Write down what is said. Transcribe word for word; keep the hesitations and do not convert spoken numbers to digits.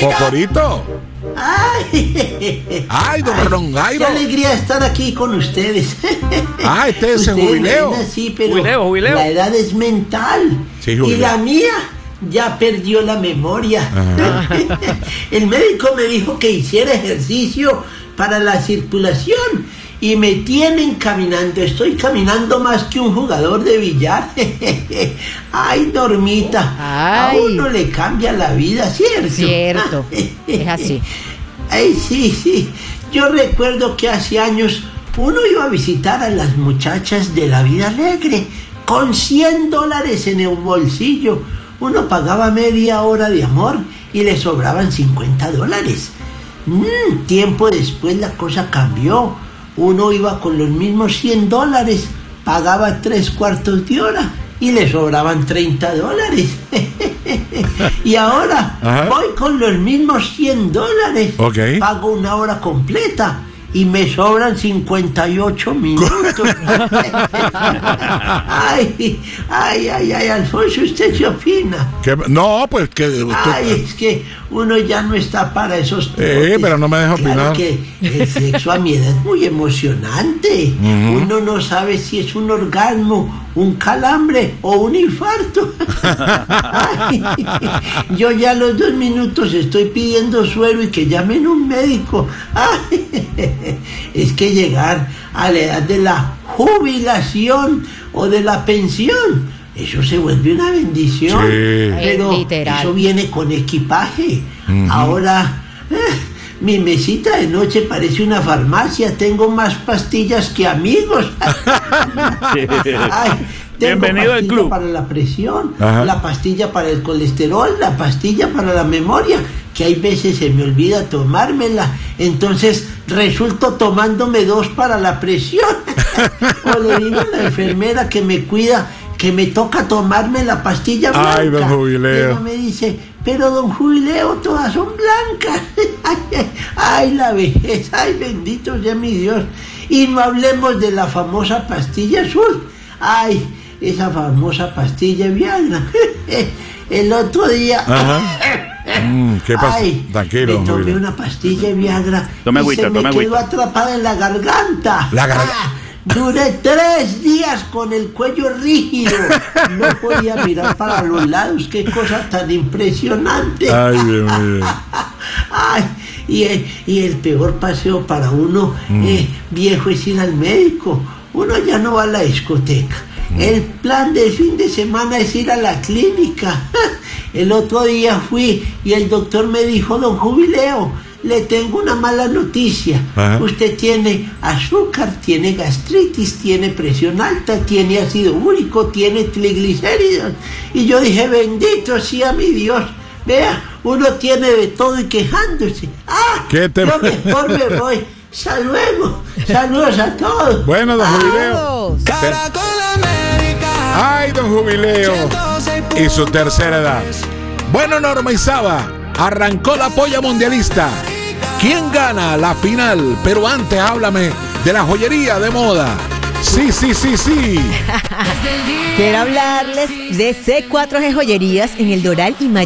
Pocorito. Ay, Ay, don ay, Ron Jairo. qué alegría estar aquí con ustedes. Ah, este es el Ustedes jubileo. ven así, pero Jubileo, jubileo. la edad es mental. Sí, y jubileo. la mía ya perdió la memoria. El médico me dijo que hiciera ejercicio para la circulación y me tienen caminando. Estoy caminando más que un jugador de billar. Ay, Normita, Ay. a uno le cambia la vida, ¿cierto? Cierto, es así. Ay, sí, sí. Yo recuerdo que hace años uno iba a visitar a las muchachas de la vida alegre con cien dólares en el bolsillo. Uno pagaba media hora de amor y le sobraban cincuenta dólares. Mm, tiempo después la cosa cambió. Uno iba con los mismos cien dólares, pagaba tres cuartos de hora y le sobraban treinta dólares. Y ahora Ajá. voy con los mismos cien dólares, Ok. pago una hora completa y me sobran cincuenta y ocho minutos. Ay, ay, ay, ay, Alfonso, ¿usted qué opina? ¿Qué? No, pues que tú- Ay, es que uno ya no está para esos Eh, trotes. pero no me deja Claro opinar. que el sexo a mi edad es muy emocionante. Uno no sabe si es un orgasmo, un calambre o un infarto. Ay, yo ya a los dos minutos estoy pidiendo suero y que llamen un médico. Ay, es que llegar a la edad de la jubilación o de la pensión, eso se vuelve una bendición. Sí. Pero Literal. eso viene con equipaje. Ahora, eh, mi mesita de noche parece una farmacia. Tengo más pastillas que amigos. Ay, tengo Bienvenido al pastilla club. para la presión, Ajá. la pastilla para el colesterol, la pastilla para la memoria, que hay veces se me olvida tomármela. Entonces resulto tomándome dos para la presión. O le digo a la enfermera que me cuida que me toca tomarme la pastilla blanca. Ay, don Jubileo. Y ella me dice, pero don Jubileo, todas son blancas. Ay, la vejez, ay, bendito sea mi Dios. Y no hablemos de la famosa pastilla azul. Ay, esa famosa pastilla Viagra. El otro día... Ajá. Mm, ¿qué pasa? Ay, Tranquilo, me don tomé Jubileo. una pastilla Viagra Tome y agüita, se me tome quedó agüita. atrapada en la garganta. La garganta. Ah, duré tres días con el cuello rígido. No podía mirar para los lados. Qué cosa tan impresionante. Ay, Dios mío. Ay, y, el, y el peor paseo para uno eh, viejo es ir al médico. Uno ya no va a la discoteca. El plan del fin de semana es ir a la clínica. El otro día fui y el doctor me dijo, don Jubileo, le tengo una mala noticia. Ajá. Usted tiene azúcar, tiene gastritis, tiene presión alta, tiene ácido úrico, tiene triglicéridos. Y yo dije, bendito sea mi Dios. Vea, uno tiene de todo y quejándose. ¡Ah! ¿Qué te- Yo mejor me voy. Hasta luego. Saludos a todos. Bueno, don Jubileo. Todos. Caracol América. Ay, don Jubileo. Y su tercera edad. Bueno, Norma Isaba, arrancó la polla mundialista. ¿Quién gana la final? Pero antes háblame de la joyería de moda. Sí, sí, sí, sí. Quiero hablarles de C cuatro G Joyerías en El Doral y Miami.